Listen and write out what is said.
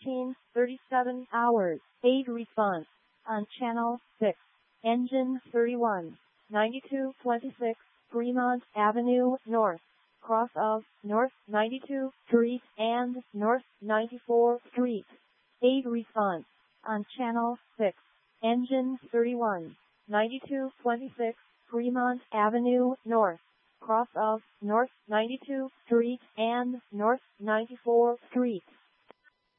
13:37 hours. Aid response on Channel 6. Engine 31, 9226 Fremont Avenue North, cross of North 92th Street and North 94th Street. Aid response on Channel 6. Engine 31, 9226 Fremont Avenue North, cross of North 92th Street and North 94th Street.